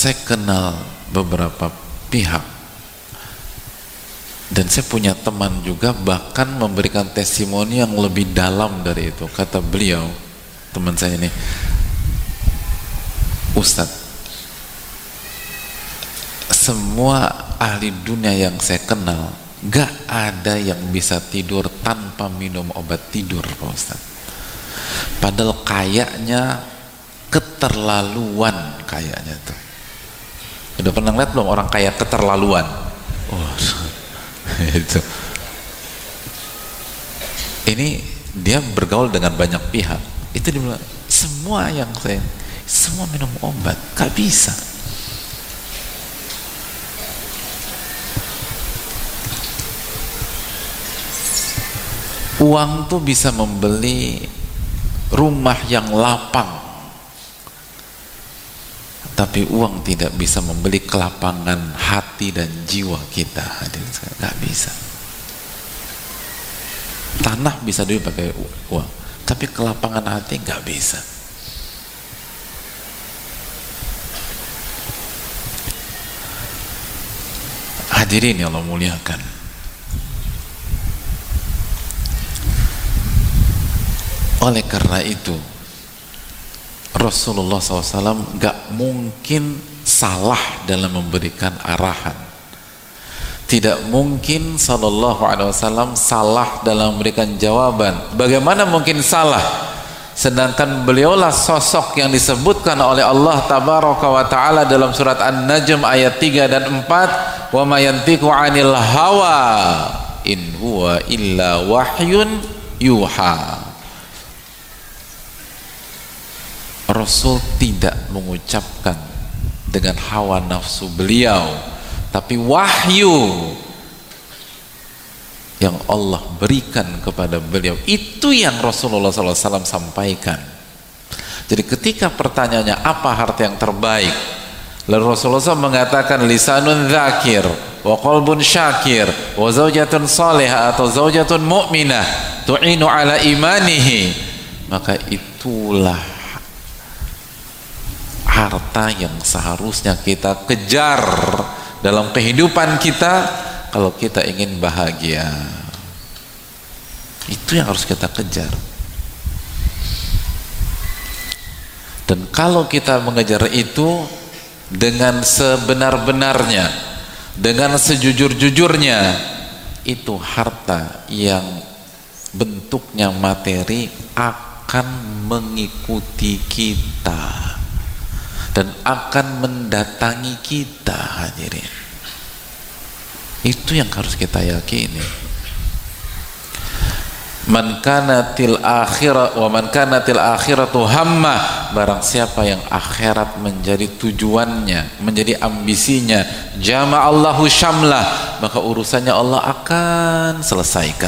saya kenal beberapa pihak dan saya punya teman juga bahkan memberikan testimoni yang lebih dalam dari itu. Kata beliau, teman saya ini, Ustadz, semua ahli dunia yang saya kenal gak ada yang bisa tidur tanpa minum obat tidur, Pak Ustadz. Padahal kayaknya keterlaluan, kayaknya tuh. Udah pernah lihat belum orang kaya keterlaluan? Oh, itu. Ini dia bergaul dengan banyak pihak. Itu dia bilang, semua minum obat, gak bisa. Uang tuh bisa membeli rumah yang lapang, tapi uang tidak bisa membeli kelapangan hati dan jiwa kita. Gak bisa. Tanah bisa dibeli pakai uang, tapi kelapangan hati gak bisa. Hadirin yang Allah muliakan, oleh karena itu Rasulullah SAW gak mungkin salah dalam memberikan arahan. Tidak mungkin Sallallahu Alaihi Wasallam salah dalam memberikan jawaban. Bagaimana mungkin salah? Sedangkan beliaulah sosok yang disebutkan oleh Allah Tabaraka wa Ta'ala dalam surat An-Najm ayat 3 dan 4, wa ma yantiqu 'anil hawa in huwa illa wahyun yuha. Rasul tidak mengucapkan dengan hawa nafsu beliau, tapi wahyu yang Allah berikan kepada beliau, itu yang Rasulullah SAW sampaikan. Jadi ketika pertanyaannya apa harta yang terbaik, lalu Rasulullah SAW mengatakan lisanun dzakir wa qalbun syakir wa zaujatun salihah atau zaujatun mu'minah tu'inu ala imanihi, maka itulah harta yang seharusnya kita kejar dalam kehidupan kita kalau kita ingin bahagia. Itu yang harus kita kejar. Dan kalau kita mengejar itu dengan sebenar-benarnya, dengan sejujur-jujurnya, itu harta yang bentuknya materi akan mengikuti kita dan akan mendatangi kita. Hadirin, itu yang harus kita yakini. Man kanatil akhirat wa man kanatil akhiratu hamma, barang siapa yang akhirat menjadi tujuannya, menjadi ambisinya, jama'allahu syamlah, maka urusannya Allah akan selesaikan.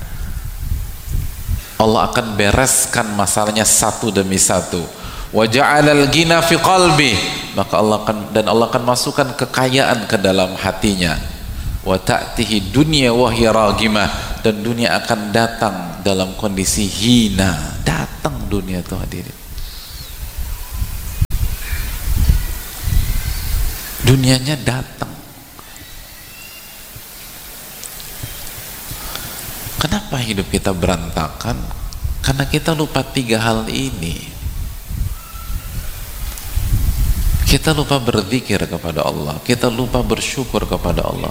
Allah akan bereskan masalahnya satu demi satu. Wa ja'alal ghina fi qalbi, maka Allah akan masukkan kekayaan ke dalam hatinya. Wa ta'tihi dunya wa hiya ragimah, dan dunia akan datang dalam kondisi hina. Datang dunia itu, hadirin. Dunianya datang. Kenapa hidup kita berantakan? Karena kita lupa tiga hal ini. Kita lupa berzikir kepada Allah, kita lupa bersyukur kepada Allah,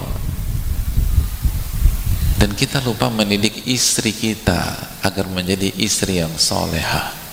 dan kita lupa mendidik istri kita agar menjadi istri yang solehah.